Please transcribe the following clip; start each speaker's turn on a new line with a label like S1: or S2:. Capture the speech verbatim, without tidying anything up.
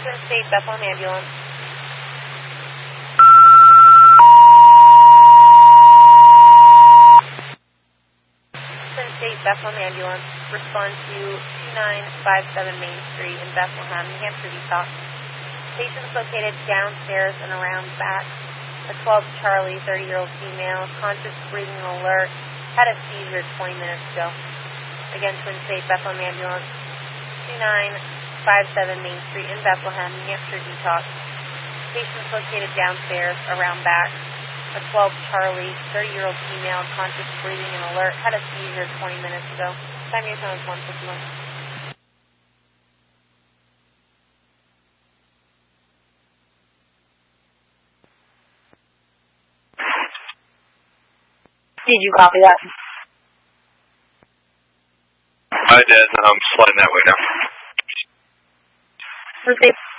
S1: Twin State Bethlehem ambulance. Twin State Bethlehem ambulance. Respond to two nine five seven Main Street in Bethlehem, New Hampshire, detox. Patients located downstairs and around back. A twelve Charlie, thirty-year-old female, conscious, breathing, alert, had a seizure twenty minutes ago. Again, Twin State Bethlehem ambulance. two nine five seven Main Street in Bethlehem, New Hampshire, detox. Patients located downstairs, around back. A twelve Charlie, thirty-year-old female, conscious, breathing, and alert, had a seizure twenty minutes ago. Time your phone is one fifty-one.
S2: Did you copy that?
S3: I did. I'm sliding that way now.
S2: Let's see.